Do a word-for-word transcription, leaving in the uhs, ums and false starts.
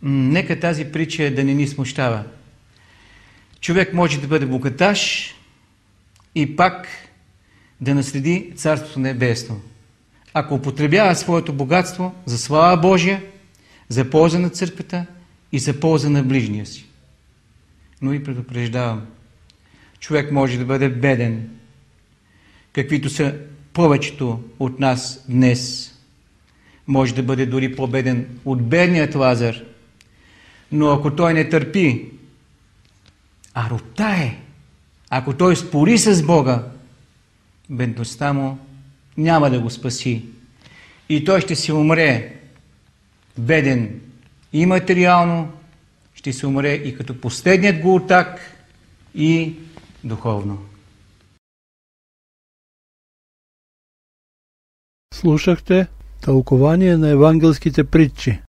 нека тази притча да не ни смущава. Човек може да бъде богаташ и пак да наследи Царството небесно, ако употребява своето богатство за слава Божия, за полза на църквата и за полза на ближния си. Но и предупреждавам, човек може да бъде беден, каквито са повечето от нас днес. Може да бъде дори по-беден от бедният Лазар, но ако той не търпи, а роптае, ако той спори с Бога, бедността му няма да го спаси. И той ще се умре беден и материално, ще се умре и като последният гултак, и духовно. Слушахте тълкование на евангелските притчи.